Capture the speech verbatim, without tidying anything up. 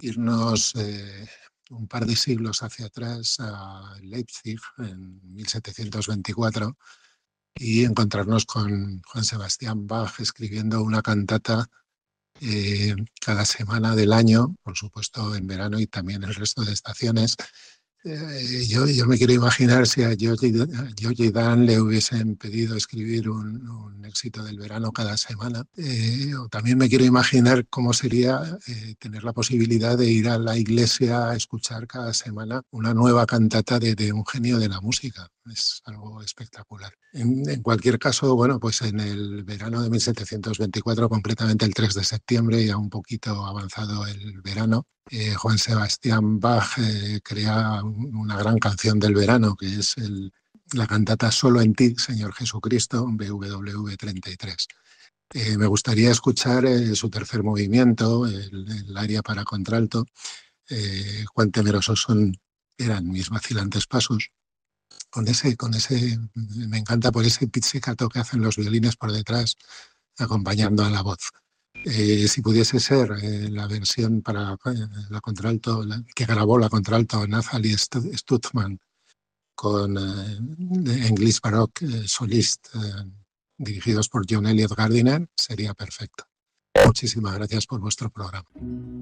irnos eh, un par de siglos hacia atrás a Leipzig en mil setecientos veinticuatro y encontrarnos con Juan Sebastián Bach escribiendo una cantata eh, cada semana del año, por supuesto en verano y también el resto de estaciones. Eh, yo, yo me quiero imaginar si a George, a George Dan le hubiesen pedido escribir un, un éxito del verano cada semana. Eh, o también me quiero imaginar cómo sería eh, tener la posibilidad de ir a la iglesia a escuchar cada semana una nueva cantata de, de un genio de la música. Es algo espectacular. En, en cualquier caso, bueno, pues en el verano de mil setecientos veinticuatro, completamente el tres de septiembre, ya un poquito avanzado el verano, Eh, Juan Sebastián Bach eh, crea una gran canción del verano, que es el, la cantata Solo en ti, Señor Jesucristo, B W V treinta y tres. Eh, me gustaría escuchar eh, su tercer movimiento, el, el aria para contralto. Eh, cuán temerosos son, eran mis vacilantes pasos. Con ese, con ese, me encanta por ese pizzicato que hacen los violines por detrás, acompañando a la voz. Eh, si pudiese ser eh, la versión para eh, la contralto, la, que grabó la contralto Nathalie Stutzman con eh, English Baroque eh, Solist eh, dirigidos por John Elliott Gardiner, sería perfecto. Muchísimas gracias por vuestro programa.